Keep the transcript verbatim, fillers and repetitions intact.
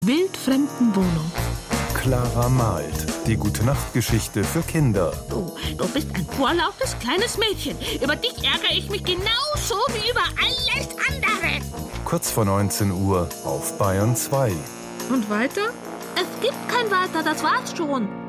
wildfremden Wohnung. Clara malt. Die Gute-Nacht-Geschichte für Kinder. Du, du bist ein vorlautes kleines Mädchen. Über dich ärgere ich mich genauso wie über alles andere. Kurz vor neunzehn Uhr auf Bayern zwei. Und weiter? Es gibt kein Weiter, das war's schon.